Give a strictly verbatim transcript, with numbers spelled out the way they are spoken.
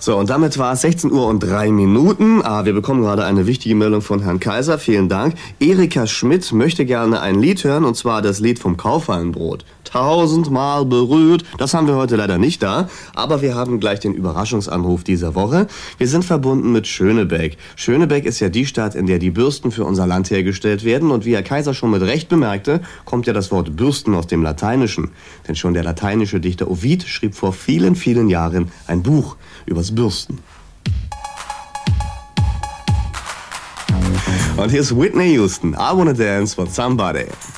So, und damit war es sechzehn Uhr und drei Minuten. Ah, wir bekommen gerade eine wichtige Meldung von Herrn Kaiser. Vielen Dank. Erika Schmidt möchte gerne ein Lied hören, und zwar das Lied vom Kaufhallenbrot. Tausendmal berührt. Das haben wir heute leider nicht da, aber wir haben gleich den Überraschungsanruf dieser Woche. Wir sind verbunden mit Schönebeck. Schönebeck ist ja die Stadt, in der die Bürsten für unser Land hergestellt werden, und wie Herr Kaiser schon mit Recht bemerkte, kommt ja das Wort Bürsten aus dem Lateinischen. Denn schon der lateinische Dichter Ovid schrieb vor vielen, vielen Jahren ein Buch übers Bürsten. Und hier ist Whitney Houston. I wanna dance with somebody.